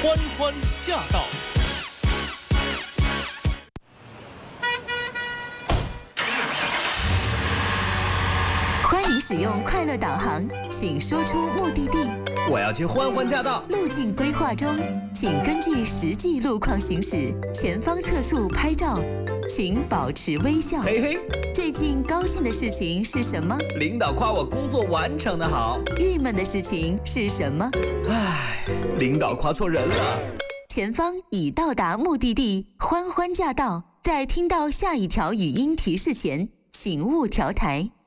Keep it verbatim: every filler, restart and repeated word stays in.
欢欢驾到。 欢迎使用快乐导航，请说出目的地。 我要去欢欢驾到。 路径规划中，请根据实际路况行驶，前方测速拍照，请保持微笑。 嘿嘿， 最近高兴的事情是什么？ 领导夸我工作完成的好。 郁闷的事情是什么？ 唉，领导夸错人了。 前方已到达目的地，欢欢驾到。在听到下一条语音提示前，请勿调台。